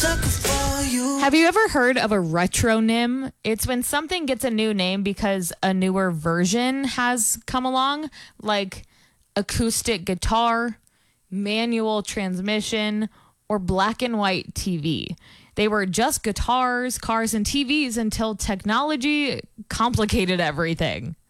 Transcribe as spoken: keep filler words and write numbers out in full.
Have you ever heard of a retronym? It's when something gets a new name because a newer version has come along, like acoustic guitar, manual transmission, or black and white T V. They were just guitars, cars, and T Vs until technology complicated everything.